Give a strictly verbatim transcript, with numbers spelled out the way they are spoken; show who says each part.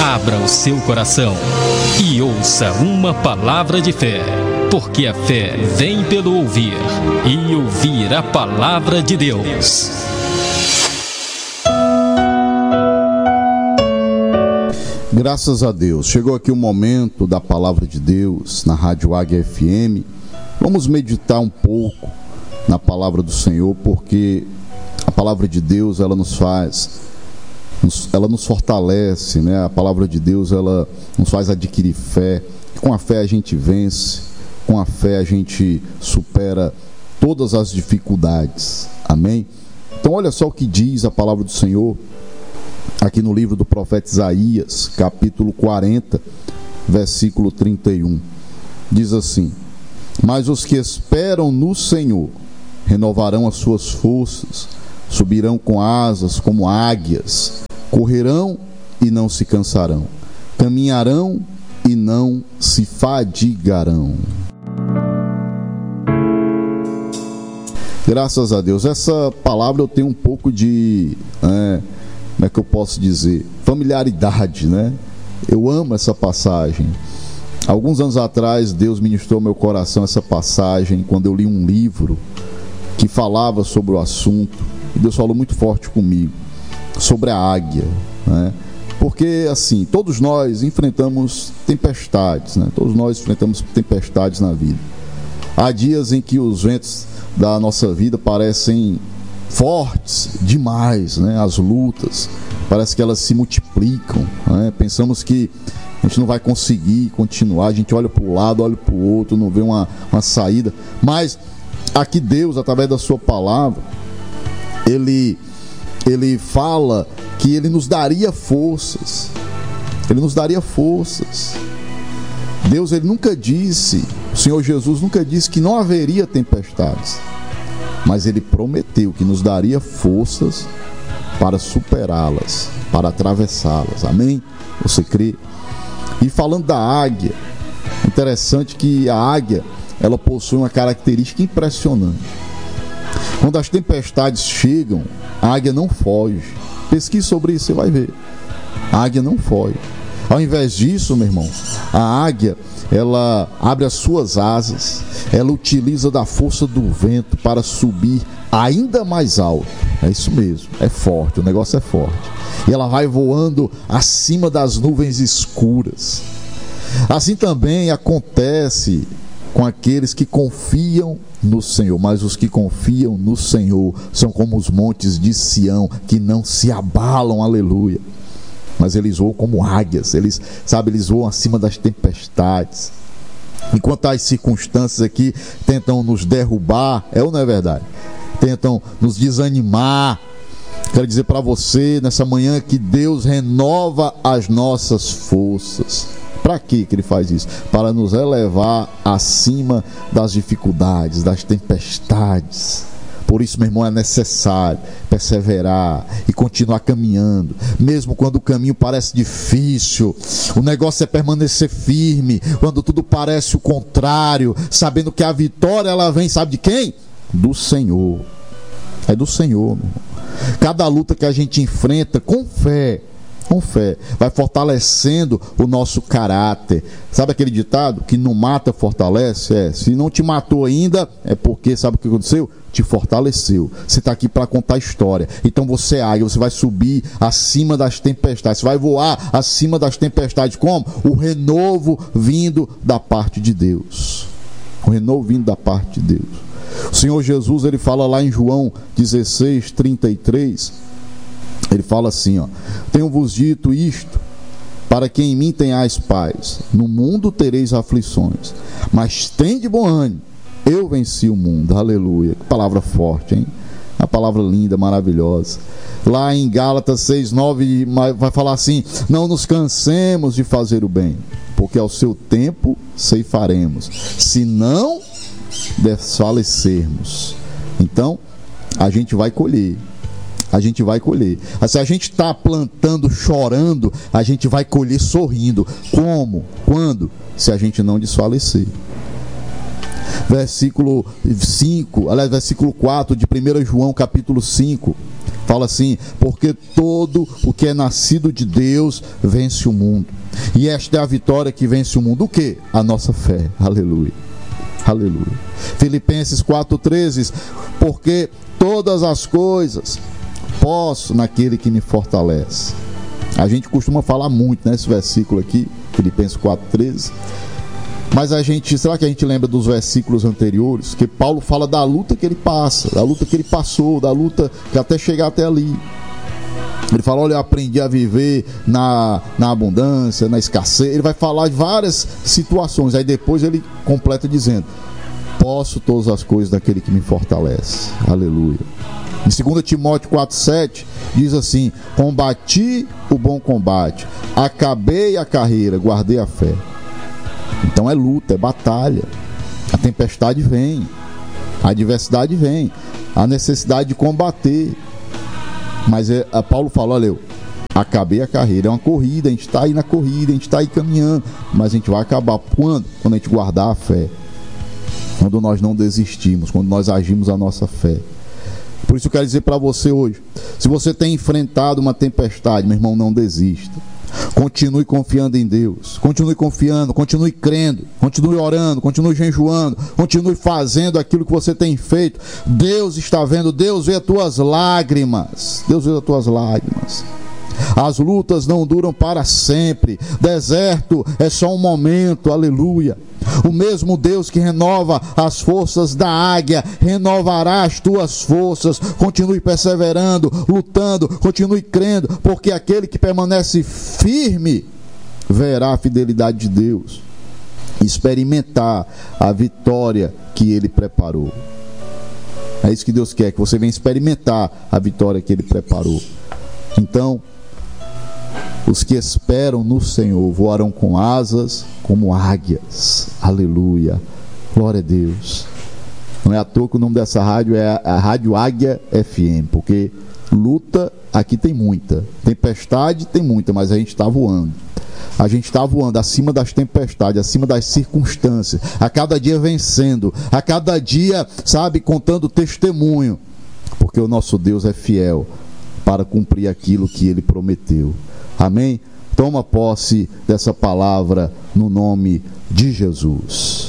Speaker 1: Abra o seu coração e ouça uma palavra de fé, porque a fé vem pelo ouvir, e ouvir a palavra de Deus.
Speaker 2: Graças a Deus, chegou aqui o momento da palavra de Deus na Rádio Águia F M. Vamos meditar um pouco na palavra do Senhor, porque a palavra de Deus, ela nos faz, ela nos fortalece, né? A palavra de Deus, ela nos faz adquirir fé. Com a fé a gente vence, com a fé a gente supera todas as dificuldades. Amém? Então olha só o que diz a palavra do Senhor aqui no livro do profeta Isaías, capítulo quarenta, versículo trinta e um. Diz assim: mas os que esperam no Senhor renovarão as suas forças, subirão com asas como águias, correrão e não se cansarão, caminharão e não se fadigarão. Graças a Deus. Essa palavra eu tenho um pouco de, é, como é que eu posso dizer, familiaridade, né? Eu amo essa passagem. Alguns anos atrás, Deus ministrou ao meu coração essa passagem, quando eu li um livro que falava sobre o assunto, e Deus falou muito forte comigo, sobre a águia, né? Porque, assim, todos nós enfrentamos tempestades, né? Todos nós enfrentamos tempestades na vida. Há dias em que os ventos da nossa vida parecem fortes demais, né? As lutas, parece que elas se multiplicam, né? Pensamos que a gente não vai conseguir continuar, a gente olha para o lado, olha para o outro, não vê uma, uma saída. Mas aqui Deus, através da sua palavra, Ele, Ele fala que Ele nos daria forças. Ele nos daria forças. Deus, Ele nunca disse, o Senhor Jesus nunca disse que não haveria tempestades, mas Ele prometeu que nos daria forças para superá-las, para atravessá-las. Amém? Você crê? E falando da águia, interessante que a águia, ela possui uma característica impressionante. Quando as tempestades chegam, a águia não foge. Pesquise sobre isso, você vai ver. A águia não foge. Ao invés disso, meu irmão, a águia, ela abre as suas asas, ela utiliza da força do vento para subir ainda mais alto. É isso mesmo, é forte, o negócio é forte. E ela vai voando acima das nuvens escuras. Assim também acontece com aqueles que confiam no Senhor. Mas os que confiam no Senhor são como os montes de Sião, que não se abalam, aleluia. Mas eles voam como águias, eles, sabe, eles voam acima das tempestades. Enquanto as circunstâncias aqui tentam nos derrubar, é ou não é verdade? Tentam nos desanimar. Quero dizer para você nessa manhã que Deus renova as nossas forças. Para que que Ele faz isso? Para nos elevar acima das dificuldades, das tempestades. Por isso, meu irmão, é necessário perseverar e continuar caminhando, mesmo quando o caminho parece difícil. O negócio é permanecer firme quando tudo parece o contrário, sabendo que a vitória, ela vem, sabe de quem? Do Senhor. É do Senhor, meu irmão. Cada luta que a gente enfrenta com fé, com fé, vai fortalecendo o nosso caráter. Sabe aquele ditado? Que não mata, fortalece? É, se não te matou ainda, é porque, sabe o que aconteceu? Te fortaleceu. Você está aqui para contar a história. Então você é águia, você vai subir acima das tempestades, você vai voar acima das tempestades. Como? O renovo vindo da parte de Deus. O renovo vindo da parte de Deus. O Senhor Jesus, Ele fala lá em João dezesseis, trinta e três, Ele fala assim, ó: tenho-vos dito isto, para que em mim tenhais paz. No mundo tereis aflições, mas tende bom ânimo, eu venci o mundo. Aleluia. Que palavra forte, hein? Uma palavra linda, maravilhosa. Lá em Gálatas seis, nove, vai falar assim: não nos cansemos de fazer o bem, porque ao seu tempo ceifaremos, se não desfalecermos. Então a gente vai colher. A gente vai colher. Se a gente está plantando chorando, a gente vai colher sorrindo. Como? Quando? Se a gente não desfalecer. Versículo cinco, aliás, versículo quatro de primeiro João capítulo cinco, Fala assim: porque todo o que é nascido de Deus vence o mundo. E esta é a vitória que vence o mundo. O quê? A nossa fé. Aleluia. Aleluia. Filipenses quatro, treze. Porque todas as coisas posso naquele que me fortalece. A gente costuma falar muito nesse versículo aqui, Filipenses quatro, treze. Mas a gente, será que a gente lembra dos versículos anteriores? Que Paulo fala da luta que ele passa, da luta que ele passou, da luta que até chegar até ali. Ele fala: olha, eu aprendi a viver na, na abundância, na escassez. Ele vai falar de várias situações. Aí depois ele completa dizendo: posso todas as coisas daquele que me fortalece. Aleluia. Em dois Timóteo quatro, sete diz assim: combati o bom combate, acabei a carreira, guardei a fé. Então é luta, é batalha. A tempestade vem, a adversidade vem, a necessidade de combater. Mas é, a Paulo fala: olha, eu acabei a carreira. É uma corrida, a gente está aí na corrida, a gente está aí caminhando, mas a gente vai acabar. Quando? Quando a gente guardar a fé. Quando nós não desistimos, quando nós agimos a nossa fé. Por isso eu quero dizer para você hoje: se você tem enfrentado uma tempestade, meu irmão, não desista. Continue confiando em Deus, continue confiando, continue crendo, continue orando, continue jejuando, continue fazendo aquilo que você tem feito. Deus está vendo, Deus vê as tuas lágrimas, Deus vê as tuas lágrimas. As lutas não duram para sempre, deserto é só um momento, aleluia. O mesmo Deus que renova as forças da águia, renovará as tuas forças. Continue perseverando, lutando, continue crendo, porque aquele que permanece firme verá a fidelidade de Deus, experimentar a vitória que Ele preparou. É isso que Deus quer, que você venha experimentar a vitória que Ele preparou. Então, os que esperam no Senhor voarão com asas como águias. Aleluia. Glória a Deus. Não é à toa que o nome dessa rádio é a Rádio Águia F M, porque luta aqui tem muita, tempestade tem muita, mas a gente está voando. A gente está voando acima das tempestades, acima das circunstâncias, a cada dia vencendo, a cada dia, sabe, contando testemunho, porque o nosso Deus é fiel para cumprir aquilo que Ele prometeu. Amém? Toma posse dessa palavra no nome de Jesus.